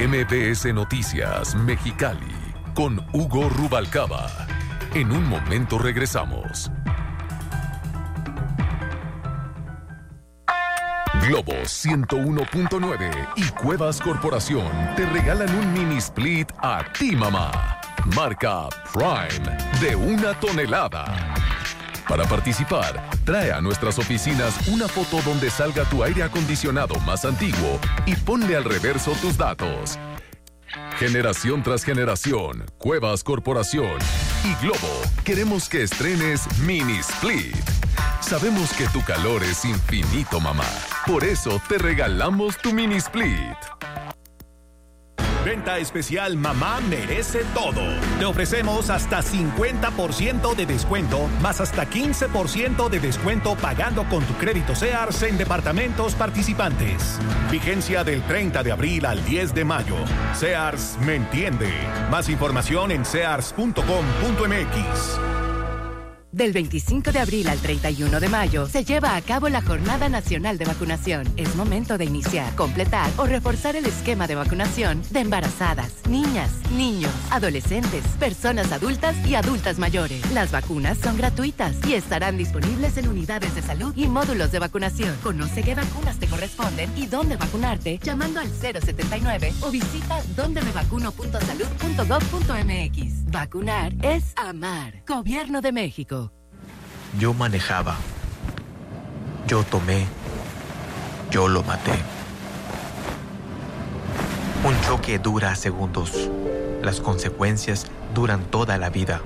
MBS Noticias Mexicali con Hugo Rubalcaba. En un momento regresamos. Globo 101.9 y Cuevas Corporación te regalan un mini split a ti, mamá. Marca Prime de 1 tonelada. Para participar, trae a nuestras oficinas una foto donde salga tu aire acondicionado más antiguo y ponle al reverso tus datos. Generación tras generación, Cuevas Corporación y Globo queremos que estrenes Mini Split. Sabemos que tu calor es infinito, mamá. Por eso te regalamos tu Mini Split. Venta especial Mamá Merece Todo. Te ofrecemos hasta 50% de descuento, más hasta 15% de descuento pagando con tu crédito Sears en departamentos participantes. Vigencia del 30 de abril al 10 de mayo. Sears me entiende. Más información en sears.com.mx. Del 25 de abril al 31 de mayo se lleva a cabo la Jornada Nacional de Vacunación. Es momento de iniciar, completar o reforzar el esquema de vacunación de embarazadas, niñas, niños, adolescentes, personas adultas y adultas mayores. Las vacunas son gratuitas y estarán disponibles en unidades de salud y módulos de vacunación. Conoce qué vacunas te corresponden y dónde vacunarte llamando al 079 o visita dondemevacuno.salud.gov.mx. Vacunar es amar. Gobierno de México. Yo manejaba. Yo tomé. Yo lo maté. Un choque dura segundos. Las consecuencias duran toda la vida.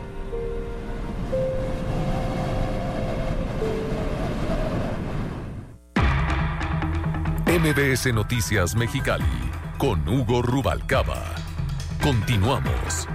MBS Noticias Mexicali con Hugo Rubalcaba. Continuamos.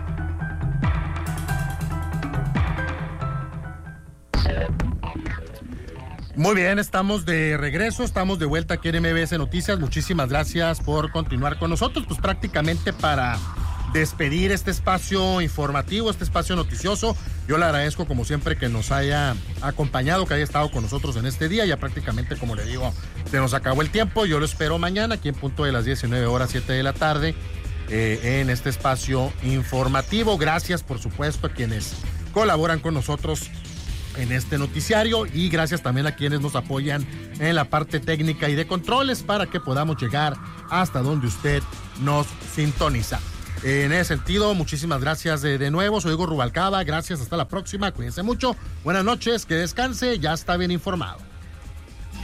Muy bien, estamos de regreso, estamos de vuelta aquí en MBS Noticias. Muchísimas gracias por continuar con nosotros, pues prácticamente para despedir este espacio informativo, este espacio noticioso. Yo le agradezco como siempre que nos haya acompañado, que haya estado con nosotros en este día. Ya prácticamente, como le digo, se nos acabó el tiempo. Yo lo espero mañana aquí en punto de las 19 horas, 7 de la tarde, en este espacio informativo. Gracias, por supuesto, a quienes colaboran con nosotros en este noticiario y gracias también a quienes nos apoyan en la parte técnica y de controles para que podamos llegar hasta donde usted nos sintoniza. En ese sentido, muchísimas gracias de nuevo. Soy Hugo Rubalcaba. Gracias, hasta la próxima. Cuídense mucho. Buenas noches, que descanse. Ya está bien informado.